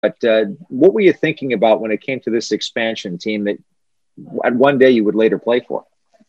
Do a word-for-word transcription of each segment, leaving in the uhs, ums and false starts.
But uh, what were you thinking about when it came to this expansion team that at one day you would later play for?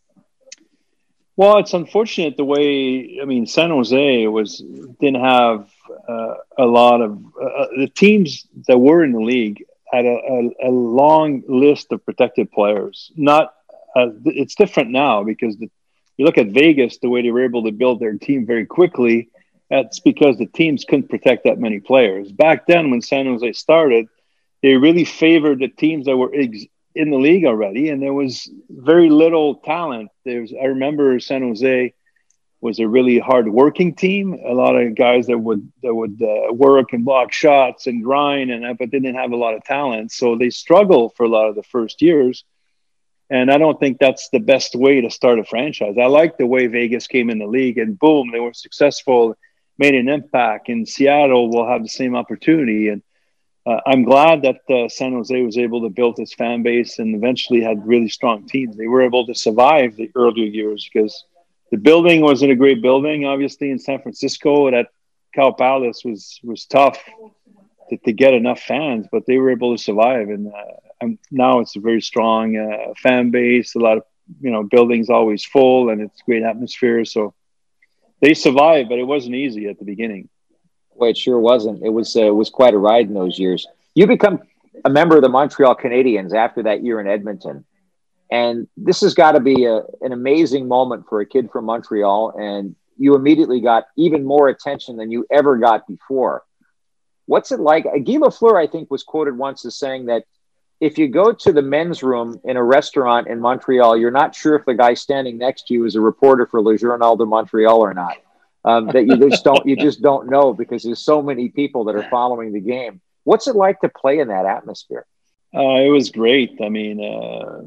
Well, it's unfortunate the way, I mean, San Jose was didn't have uh, a lot of uh, the teams that were in the league had a, a, a long list of protected players. Not uh, it's different now because the, you look at Vegas, the way they were able to build their team very quickly. That's because the teams couldn't protect that many players. Back then, when San Jose started, they really favored the teams that were ex- in the league already, and there was very little talent. There's, I remember San Jose was a really hard-working team. A lot of guys that would that would uh, work and block shots and grind, and but they didn't have a lot of talent, so they struggled for a lot of the first years. And I don't think that's the best way to start a franchise. I like the way Vegas came in the league, and boom, they were successful, made an impact. And Seattle will have the same opportunity. And uh, I'm glad that uh, San Jose was able to build its fan base and eventually had really strong teams. They were able to survive the earlier years because the building wasn't a great building. Obviously, in San Francisco, that Cow Palace was was tough to, to get enough fans, but they were able to survive. And uh, now it's a very strong uh, fan base. A lot of you know buildings always full, and it's great atmosphere. So they survived, but it wasn't easy at the beginning. Well, it sure wasn't. It was uh, it was quite a ride in those years. You become a member of the Montreal Canadiens after that year in Edmonton. And this has got to be a, an amazing moment for a kid from Montreal. And you immediately got even more attention than you ever got before. What's it like? Guy Lafleur, I think, was quoted once as saying that if you go to the men's room in a restaurant in Montreal, you're not sure if the guy standing next to you is a reporter for Le Journal de Montreal or not. Um, that you just don't you just don't know because there's so many people that are following the game. What's it like to play in that atmosphere? Uh, it was great. I mean, uh,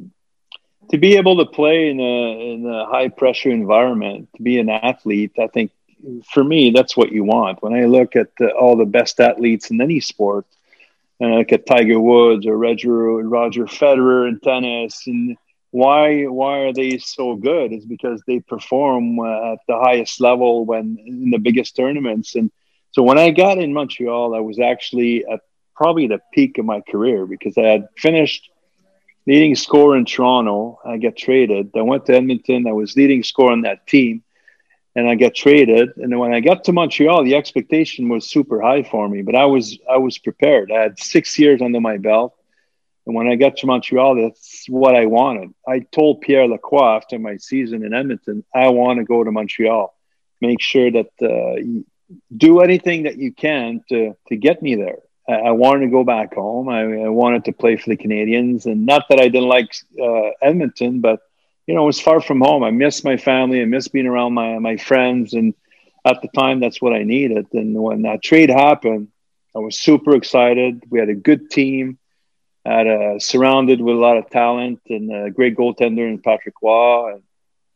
to be able to play in a in a high pressure environment, to be an athlete, I think for me that's what you want. When I look at the, all the best athletes in any sport, and I look at Tiger Woods or Roger Roger Federer in tennis, and why why are they so good? Is because they perform uh, at the highest level when in the biggest tournaments. And so when I got in Montreal, I was actually at probably the peak of my career because I had finished leading scorer in Toronto. I got traded. I went to Edmonton. I was leading scorer on that team, and I got traded. And then when I got to Montreal, the expectation was super high for me. But I was I was prepared. I had six years under my belt. And when I got to Montreal, that's what I wanted. I told Pierre Lacroix after my season in Edmonton, I want to go to Montreal. Make sure that uh, you do anything that you can to to get me there. I, I wanted to go back home. I, I wanted to play for the Canadiens. And not that I didn't like uh, Edmonton, but, you know, it was far from home. I missed my family. I missed being around my, my friends. And at the time, that's what I needed. And when that trade happened, I was super excited. We had a good team. Had uh, surrounded with a lot of talent and a great goaltender in Patrick Roy. And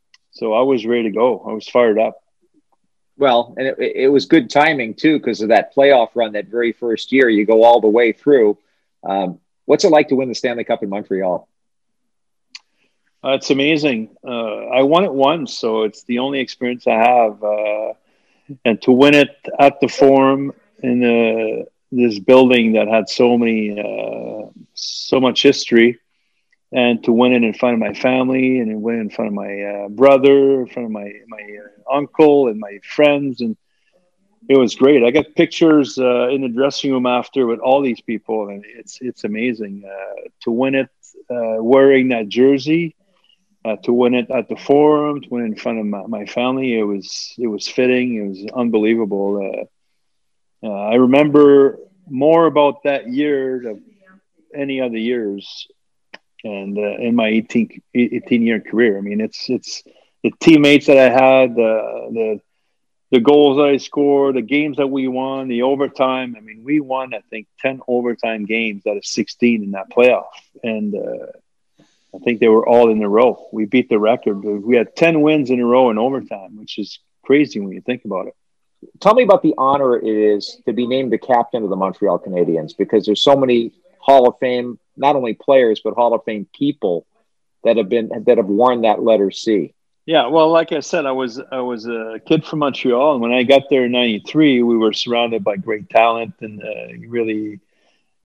so I was ready to go. I was fired up. Well, and it, it was good timing, too, because of that playoff run that very first year. You go all the way through. Um, what's it like to win the Stanley Cup in Montreal? Uh, it's amazing. Uh, I won it once, so it's the only experience I have. Uh, and to win it at the Forum in the this building that had so many, uh, so much history, and to win it in front of my family and win it in front of my uh, brother, in front of my my uh, uncle and my friends, and it was great. I got pictures uh, in the dressing room after with all these people, and it's it's amazing uh, to win it uh, wearing that jersey, uh, to win it at the Forum, to win it in front of my, my family. It was it was fitting. It was unbelievable. Uh, Uh, I remember more about that year than any other years, and uh, in my eighteen, eighteen year career. I mean, it's it's the teammates that I had, uh, the the goals that I scored, the games that we won, the overtime. I mean, we won I think ten overtime games out of sixteen in that playoff, and uh, I think they were all in a row. We beat the record. We had ten wins in a row in overtime, which is crazy when you think about it. Tell me about the honor it is to be named the captain of the Montreal Canadiens, because there's so many Hall of Fame, not only players, but Hall of Fame people that have been that have worn that letter C. Yeah, well, like I said, I was I was a kid from Montreal, and when I got there in ninety-three, we were surrounded by great talent and uh, really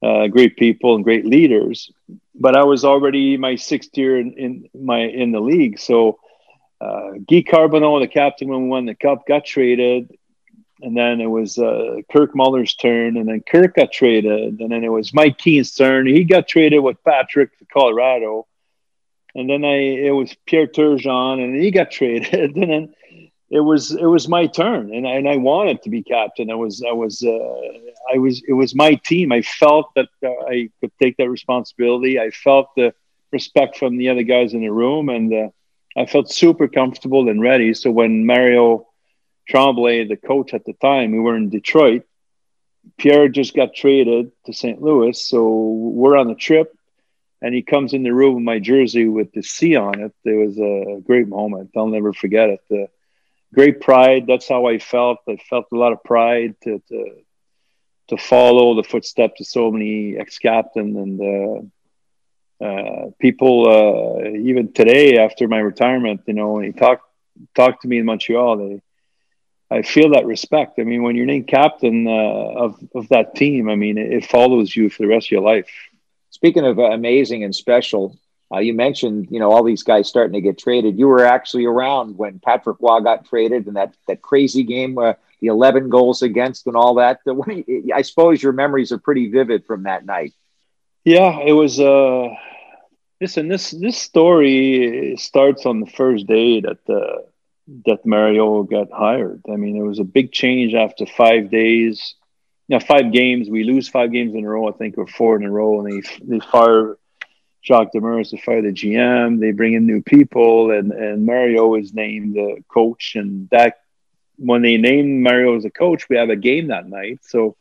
uh, great people and great leaders. But I was already my sixth year in, in my in the league. So uh, Guy Carbonneau, the captain when we won the cup, got traded. And then it was uh, Kirk Muller's turn, and then Kirk got traded. And then it was Mike Keen's turn. He got traded with Patrick to Colorado. And then I it was Pierre Turgeon, and he got traded. And then it was it was my turn, and I, and I wanted to be captain. I was I was uh, I was it was my team. I felt that uh, I could take that responsibility. I felt the respect from the other guys in the room, and uh, I felt super comfortable and ready. So when Mario Tremblay, the coach at the time, we were in Detroit. Pierre just got traded to Saint Louis, so we're on the trip, and he comes in the room with my jersey with the C on it. It was a great moment. I'll never forget it. The great pride. That's how I felt. I felt a lot of pride to to, to follow the footsteps of so many ex-captains and uh, uh, people. Uh, even today, after my retirement, you know, when he talked talked to me in Montreal, they. I feel that respect. I mean, when you're named captain uh, of, of that team, I mean, it, it follows you for the rest of your life. Speaking of uh, amazing and special, uh, you mentioned, you know, all these guys starting to get traded. You were actually around when Patrick Roy got traded and that, that crazy game, uh, the eleven goals against and all that. The, when, I suppose your memories are pretty vivid from that night. Yeah, it was, uh, listen, this, this story starts on the first day that the, that Mario got hired. I mean, it was a big change after five days, you know, five games. We lose five games in a row, I think, or four in a row. And they they fire Jacques Demers, they fire the G M, they bring in new people, and, and Mario is named the coach. And that when they named Mario as a coach, we have a game that night. So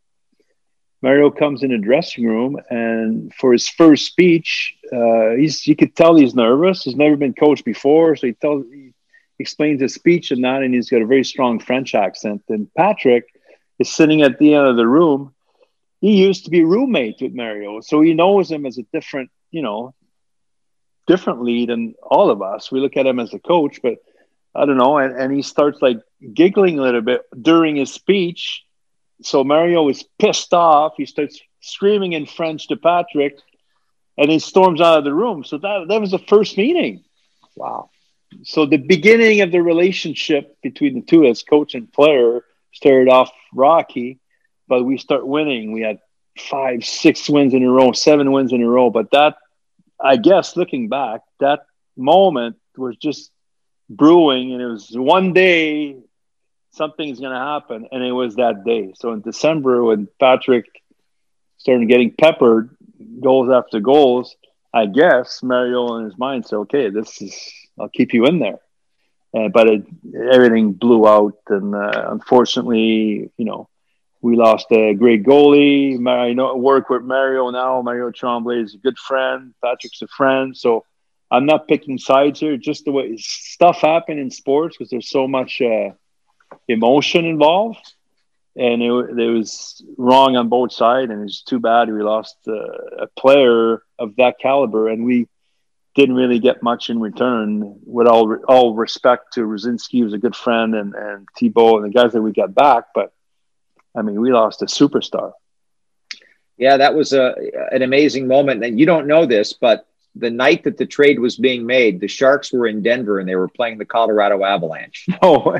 Mario comes in the dressing room, and for his first speech, uh, he's you could tell he's nervous. He's never been coached before, so he tells he, explains his speech and that, and he's got a very strong French accent. And Patrick is sitting at the end of the room. He used to be roommate with Mario, so he knows him as a different, you know, different lead than all of us. We look at him as a coach, but I don't know. And, and he starts like giggling a little bit during his speech. So Mario is pissed off. He starts screaming in French to Patrick, and he storms out of the room. So that, that was the first meeting. Wow. So the beginning of the relationship between the two as coach and player started off rocky, but we start winning. We had five, six wins in a row, seven wins in a row. But that, I guess, looking back, that moment was just brewing, and it was one day something's going to happen, and it was that day. So in December, when Patrick started getting peppered, goals after goals, I guess Mario in his mind said, okay, this is, I'll keep you in there. Uh, but it, everything blew out. And uh, unfortunately, you know, we lost a great goalie. I know I work with Mario now. Mario Tremblay is a good friend. Patrick's a friend. So I'm not picking sides here. Just the way stuff happen in sports, because there's so much uh, emotion involved. And it, it was wrong on both sides. And it's too bad we lost uh, a player of that caliber. And we didn't really get much in return. With all all respect to Rosinski, he was a good friend, and, and Thibault and the guys that we got back. But, I mean, we lost a superstar. Yeah, that was a, an amazing moment. And you don't know this, but the night that the trade was being made, the Sharks were in Denver, and they were playing the Colorado Avalanche. Oh,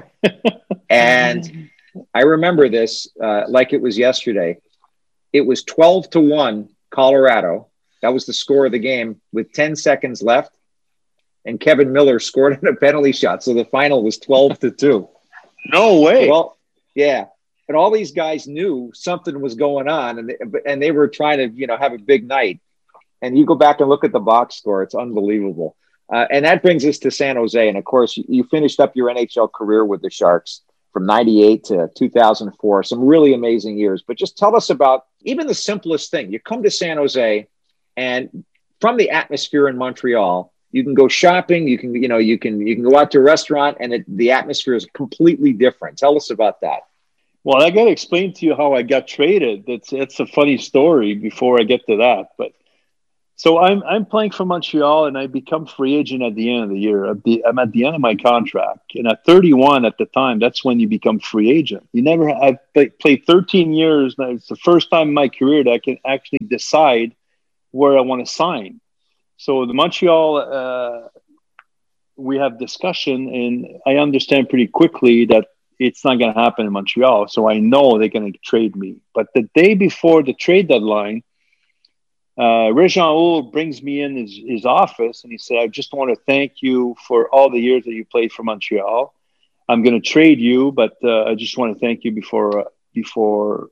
and I remember this uh, like it was yesterday. It was twelve to one Colorado. That was the score of the game with ten seconds left. And Kevin Miller scored on a penalty shot. So the final was twelve to two. No way. Well, yeah. But all these guys knew something was going on, and they, and they were trying to, you know, have a big night. And you go back and look at the box score. It's unbelievable. Uh, and that brings us to San Jose. And, of course, you, you finished up your N H L career with the Sharks from ninety-eight to two thousand four. Some really amazing years. But just tell us about even the simplest thing. You come to San Jose, and from the atmosphere in Montreal, you can go shopping. You can, you know, you can you can go out to a restaurant, and it, the atmosphere is completely different. Tell us about that. Well, I got to explain to you how I got traded. It's it's a funny story before I get to that. But So I'm I'm playing for Montreal, and I become free agent at the end of the year. At the, I'm at the end of my contract, and at thirty-one at the time, that's when you become free agent. You never. I've play, played thirteen years. Now it's the first time in my career that I can actually decide where I want to sign. So the Montreal, uh, we have discussion, and I understand pretty quickly that it's not going to happen in Montreal. So I know they're going to trade me. But the day before the trade deadline, Uh, Réjean Houle brings me in his, his office, and he said, I just want to thank you for all the years that you played for Montreal. I'm going to trade you, but uh, I just want to thank you before uh, before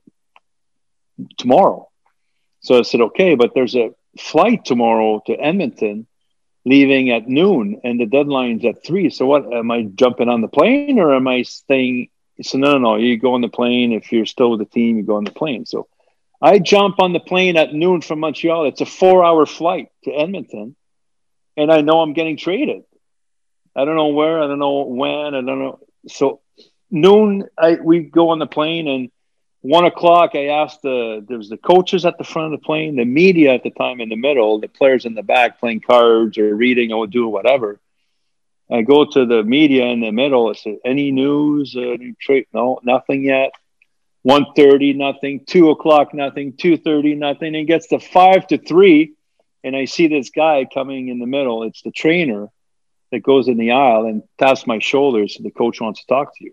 tomorrow. So I said, okay, but there's a flight tomorrow to Edmonton leaving at noon, and the deadline's at three. So what, am I jumping on the plane, or am I staying? He said, no, no, no, you go on the plane. If you're still with the team, you go on the plane. So I jump on the plane at noon from Montreal. It's a four-hour flight to Edmonton, and I know I'm getting traded. I don't know where. I don't know when. I don't know. So noon, I, we go on the plane, and one o'clock, I asked the there was the coaches at the front of the plane, the media at the time in the middle, the players in the back playing cards or reading or doing whatever. I go to the media in the middle. I said, "Any news? Uh, any trade? No, nothing yet." one thirty, nothing. two o'clock, nothing. two thirty, nothing. It gets to five to three, and I see this guy coming in the middle. It's the trainer that goes in the aisle and taps my shoulders. So the coach wants to talk to you.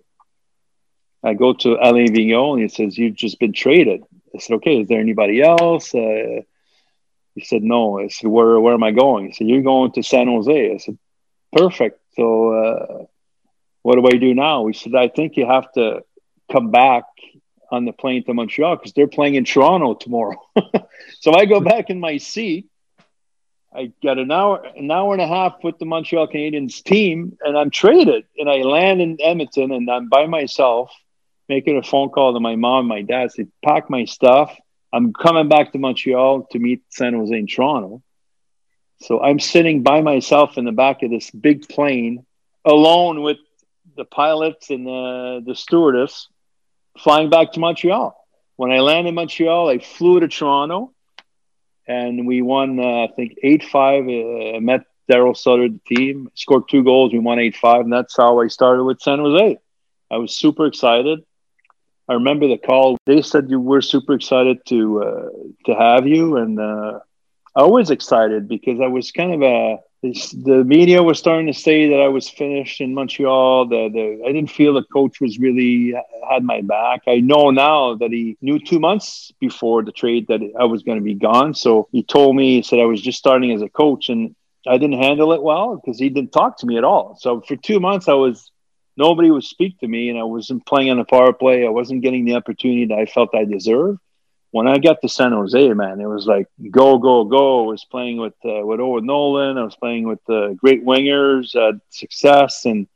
I go to Alain Vigneault, and he says, you've just been traded. I said, okay, is there anybody else? Uh, he said, no. I said, where, where am I going? He said, you're going to San Jose. I said, perfect. So uh, what do I do now? He said, I think you have to come back on the plane to Montreal because they're playing in Toronto tomorrow. So I go back in my seat. I got an hour, an hour and a half with the Montreal Canadiens team, and I'm traded. And I land in Edmonton, and I'm by myself, making a phone call to my mom and my dad. Say, pack my stuff. I'm coming back to Montreal to meet San Jose in Toronto. So I'm sitting by myself in the back of this big plane, alone with the pilots and the, the stewardess, flying back to Montreal. When I landed in Montreal, I flew to Toronto, and we won, uh, I think, eight five. I uh, met Daryl Sutter, the team, scored two goals. We won eight five, and that's how I started with San Jose. I was super excited. I remember the call. They said, you were super excited to uh, to have you, and uh, I was excited because I was kind of a the media was starting to say that I was finished in Montreal. The, the I didn't feel the coach was really had my back. I know now that he knew two months before the trade that I was going to be gone. So he told me, he said I was just starting as a coach, and I didn't handle it well because he didn't talk to me at all. So for two months, I was nobody would speak to me, and I wasn't playing on the power play. I wasn't getting the opportunity that I felt I deserved. When I got to San Jose, man, it was like go, go, go. I was playing with uh, with Owen Nolan. I was playing with uh, great wingers, uh, success. And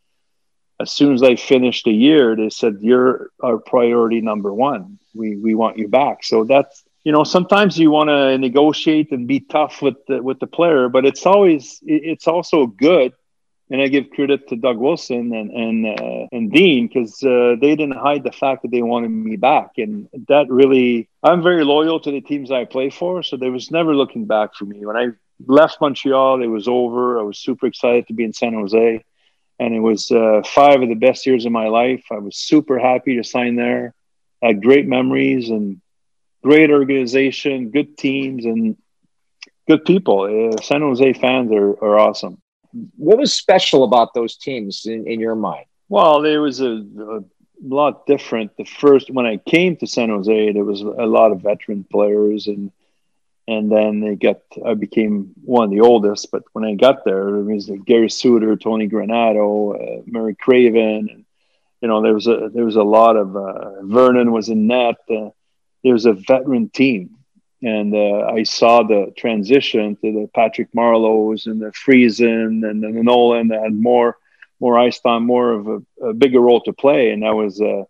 as soon as I finished the year, they said, you're our priority number one. We we want you back. So that's, you know, sometimes you want to negotiate and be tough with the, with the player, but it's always, it's also good. And I give credit to Doug Wilson and and uh, and Dean because uh, they didn't hide the fact that they wanted me back, and that really, I'm very loyal to the teams I play for, so there was never looking back for me. When I left Montreal, it was over. I was super excited to be in San Jose, and it was uh, five of the best years of my life. I was super happy to sign there. I had great memories and great organization, good teams, and good people. Uh, San Jose fans are, are awesome. What was special about those teams in, in your mind? Well, there was a, a lot different. The first, when I came to San Jose, there was a lot of veteran players, and and then they got, I became one of the oldest. But when I got there, it was like Gary Suter, Tony Granato, uh, Murray Craven, and you know there was a there was a lot of uh, Vernon was in net. Uh, there was a veteran team. And uh, I saw the transition to the Patrick Marleaus and the Friesen and the Nolan that had more, more ice time, more of a, a bigger role to play. And I was, uh,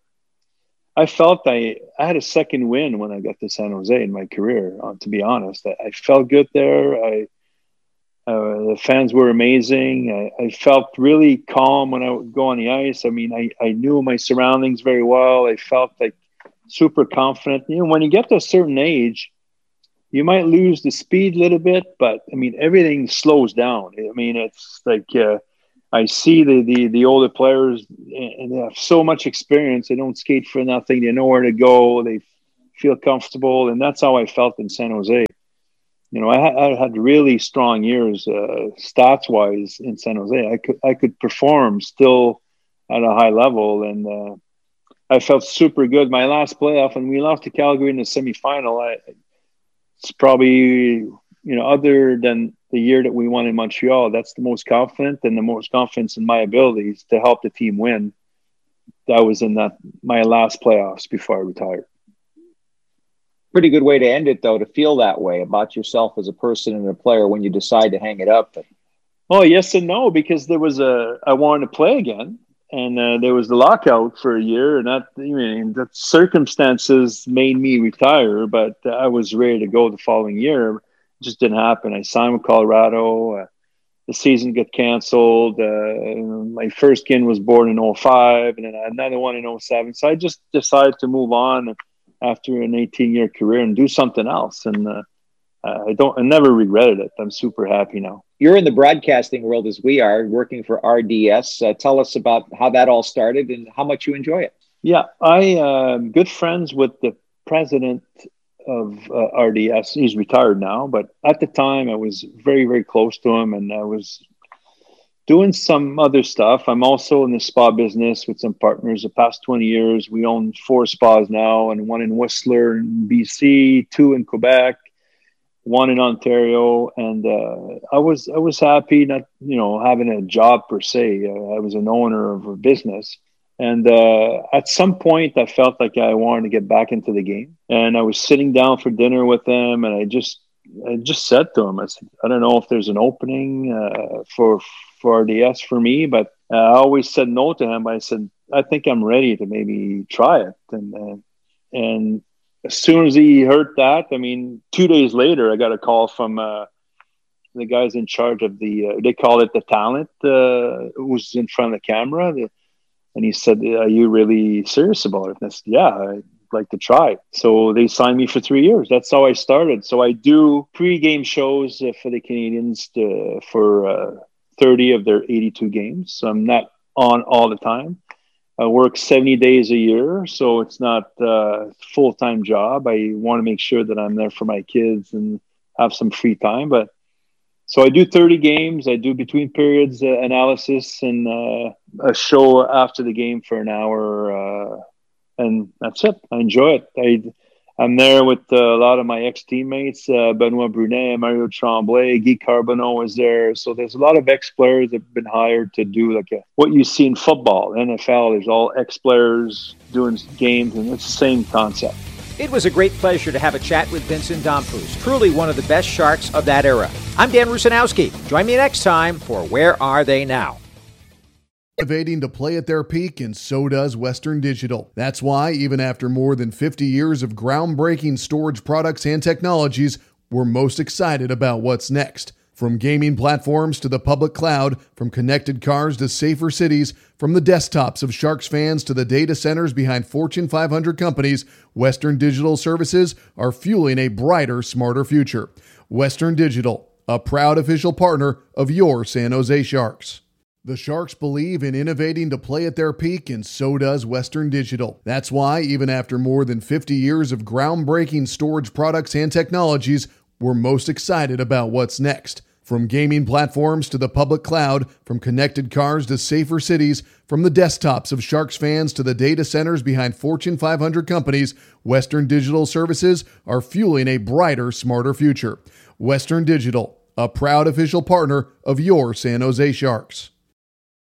I felt I, I had a second win when I got to San Jose in my career. Uh, to be honest, I, I felt good there. I, uh, the fans were amazing. I, I felt really calm when I would go on the ice. I mean, I, I knew my surroundings very well. I felt like super confident. You know, when you get to a certain age, you might lose the speed a little bit, but I mean, everything slows down. I mean, it's like uh, I see the, the the older players, and they have so much experience. They don't skate for nothing. They know where to go. They feel comfortable, and that's how I felt in San Jose. You know, I, I had really strong years, uh, stats wise, in San Jose. I could I could perform still at a high level, and uh, I felt super good. My last playoff, when we lost to Calgary in the semifinal, I, it's probably, you know, other than the year that we won in Montreal, that's the most confident and the most confidence in my abilities to help the team win. That was in that my last playoffs before I retired. Pretty good way to end it, though, to feel that way about yourself as a person and a player when you decide to hang it up. Well, yes and no, because there was a I wanted to play again, and uh, there was the lockout for a year, and that I mean, the circumstances made me retire, but I was ready to go the following year. It just didn't happen. I signed with Colorado. Uh, the season got canceled. Uh, my first kid was born in oh five, and then I had another one in oh seven. So I just decided to move on after an eighteen-year career and do something else. And uh, I don't, I never regretted it. I'm super happy now. You're in the broadcasting world as we are, working for R D S. Uh, tell us about how that all started and how much you enjoy it. Yeah, I am uh, good friends with the president of uh, R D S. He's retired now, but at the time I was very, very close to him, and I was doing some other stuff. I'm also in the spa business with some partners. The past twenty years, we own four spas now, and one in Whistler in B C, two in Quebec, one in Ontario. And uh, I was I was happy not, you know, having a job per se. Uh, I was an owner of a business. And uh, at some point, I felt like I wanted to get back into the game. And I was sitting down for dinner with them, and I just I just said to him, I said, I don't know if there's an opening uh, for for R D S for me, but uh, I always said no to him. I said, I think I'm ready to maybe try it. And uh, and as soon as he heard that, I mean, two days later, I got a call from uh, the guys in charge of the, uh, they call it the talent, uh, who's in front of the camera. The, and he said, are you really serious about it? And I said, yeah, I'd like to try. So they signed me for three years. That's how I started. So I do pre-game shows uh, for the Canadians to, for uh, thirty of their eighty-two games. So I'm not on all the time. I work seventy days a year, so it's not a full-time job. I want to make sure that I'm there for my kids and have some free time. But so I do thirty games. I do between periods uh, analysis and uh, a show after the game for an hour. Uh, and that's it. I enjoy it. I, I'm there with uh, a lot of my ex-teammates, uh, Benoit Brunet, Mario Tremblay, Guy Carbonneau is there. So there's a lot of ex-players that have been hired to do like a, what you see in football, N F L. There's all ex-players doing games, and it's the same concept. It was a great pleasure to have a chat with Vincent Damphousse, truly one of the best Sharks of that era. I'm Dan Rusanowski. Join me next time for Where Are They Now? Innovating to play at their peak, and so does Western Digital. That's why, even after more than fifty years of groundbreaking storage products and technologies, we're most excited about what's next. From gaming platforms to the public cloud, from connected cars to safer cities, from the desktops of Sharks fans to the data centers behind Fortune five hundred companies, Western Digital services are fueling a brighter, smarter future. Western Digital, a proud official partner of your San Jose Sharks. The Sharks believe in innovating to play at their peak, and so does Western Digital. That's why, even after more than fifty years of groundbreaking storage products and technologies, we're most excited about what's next. From gaming platforms to the public cloud, from connected cars to safer cities, from the desktops of Sharks fans to the data centers behind Fortune five hundred companies, Western Digital services are fueling a brighter, smarter future. Western Digital, a proud official partner of your San Jose Sharks.